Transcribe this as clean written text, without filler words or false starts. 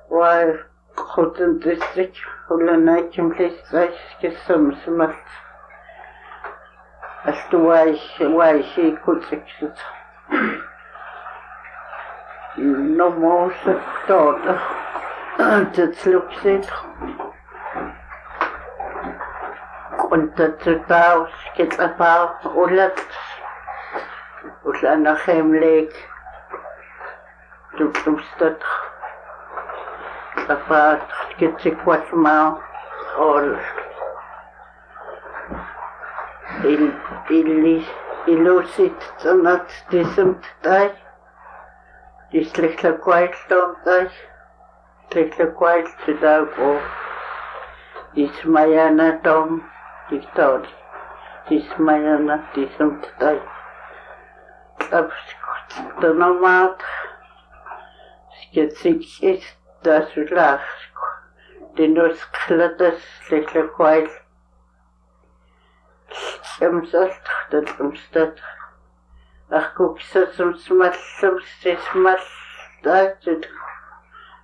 Why couldn't district Hulanakim place get some smart as to why she could exit? No more daughter. That looks it. Und dazu daus geht ein paar Urlaub. Und dann nach Heimweg. Du kommst dort. Aber geht sich was mal. Und illusit zonat diesem Tag. Die schlechte Qualität. Schlechte Qualität auch. Is Mayana Tom Victor. Is Mayana diesem Tag. The nomad gets is das Lach. Die Nussklattes schlechte Qualität. Sagt, das umsteht. Ach, guck, so zum Smal, das